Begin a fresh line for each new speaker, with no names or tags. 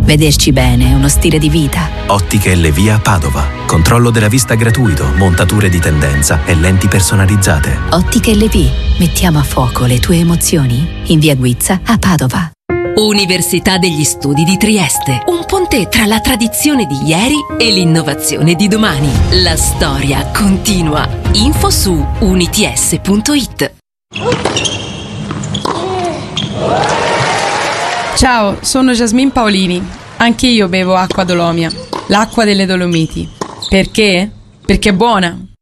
Vederci bene è uno stile di vita.
Ottiche Levia Padova. Controllo della vista gratuito, montature di tendenza e lenti personalizzate.
Ottiche Levì. Mettiamo a fuoco le tue emozioni in via Guizza a Padova.
Università degli Studi di Trieste. Un ponte tra la tradizione di ieri e l'innovazione di domani. La storia continua. Info su units.it.
Ciao, sono Jasmine Paolini. Anche io bevo acqua Dolomia, l'acqua delle Dolomiti. Perché? Perché è buona.